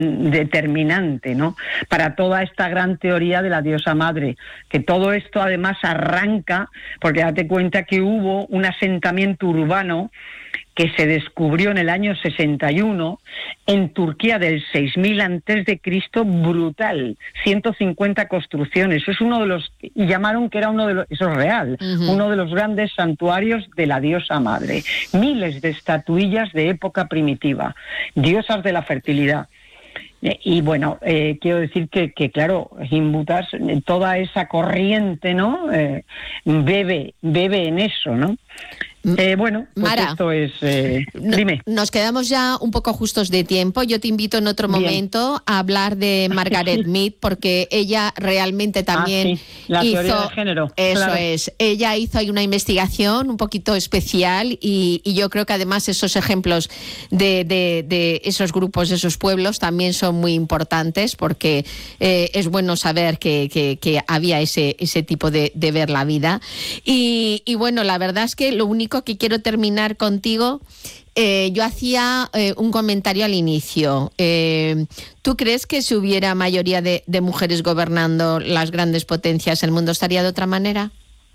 determinante, ¿no?, para toda esta gran teoría de la diosa madre, que todo esto además arranca, porque date cuenta que hubo un asentamiento urbano que se descubrió en el año 61 en Turquía del 6000 antes de Cristo, brutal, 150 construcciones. Es uno de los, y llamaron que era uno de los, eso es real, uno de los grandes santuarios de la diosa madre. Miles de estatuillas de época primitiva, diosas de la fertilidad. Y bueno, quiero decir que claro, Gimbutas, toda esa corriente, ¿no?, bebe en eso, ¿no? Bueno, pues Mara, esto es... dime. Nos quedamos ya un poco justos de tiempo. Yo te invito en otro momento a hablar de Margaret Mead, porque ella realmente también la teoría de género. Eso claro. es. Ella hizo ahí una investigación un poquito especial y yo creo que además esos ejemplos de esos grupos, esos pueblos también son muy importantes, porque es bueno saber que había ese tipo de ver la vida. Y bueno, la verdad es que lo único que quiero terminar contigo, yo hacía un comentario al inicio. ¿Tú crees que si hubiera mayoría de mujeres gobernando las grandes potencias, el mundo estaría de otra manera?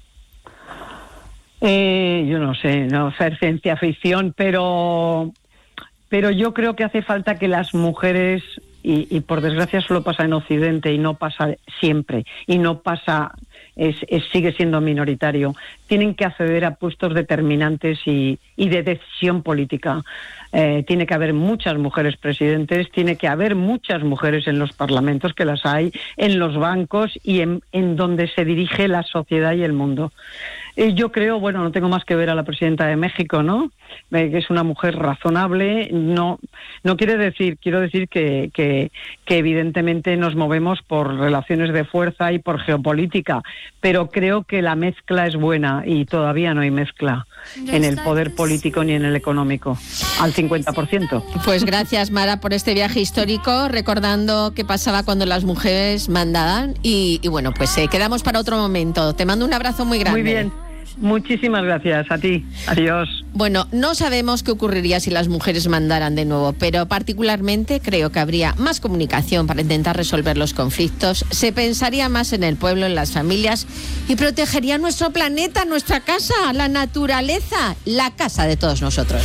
Yo no sé, no ser ciencia ficción, pero yo creo que hace falta que las mujeres, y por desgracia solo pasa en Occidente y no pasa siempre, y no pasa... sigue siendo minoritario, tienen que acceder a puestos determinantes y de decisión política. Tiene que haber muchas mujeres presidentes, tiene que haber muchas mujeres en los parlamentos, que las hay, en los bancos y en donde se dirige la sociedad y el mundo. Yo creo, bueno, no tengo más que ver a la presidenta de México, ¿no?, que es una mujer razonable. No quiero decir que evidentemente nos movemos por relaciones de fuerza y por geopolítica, pero creo que la mezcla es buena y todavía no hay mezcla en el poder político ni en el económico, al 50%. Pues gracias, Mara, por este viaje histórico, recordando qué pasaba cuando las mujeres mandaban y bueno, pues quedamos para otro momento. Te mando un abrazo muy grande. Muy bien. Muchísimas gracias a ti. Adiós. Bueno, no sabemos qué ocurriría si las mujeres mandaran de nuevo, pero particularmente creo que habría más comunicación para intentar resolver los conflictos, se pensaría más en el pueblo, en las familias y protegería nuestro planeta, nuestra casa, la naturaleza, la casa de todos nosotros.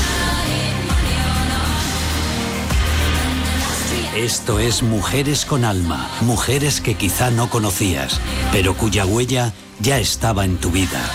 Esto es Mujeres con Alma, mujeres que quizá no conocías, pero cuya huella ya estaba en tu vida.